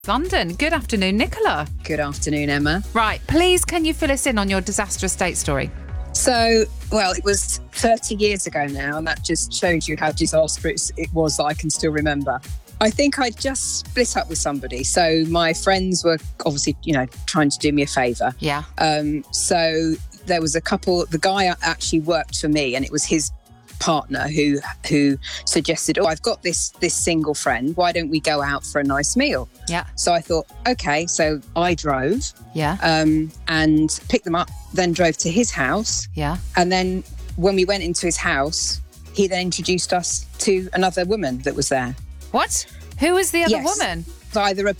London. Good afternoon, Nicola. Good afternoon, Emma. Right, please can you fill us in on your disastrous date story? So, well, it was 30 years ago now, and that just shows you how disastrous it was that I can still remember. I think I just split up with somebody. So my friends were obviously, trying to do me a favour. Yeah. So there was a couple, the guy actually worked for me, and it was his partner who suggested, I've got this single friend, why don't we go out for a nice meal? Yeah. So I thought, okay, so I drove. Yeah. And picked them up, then drove to his house. Yeah. And then when we went into his house, he then introduced us to another woman that was there. What? Who was the other Yes. woman? Either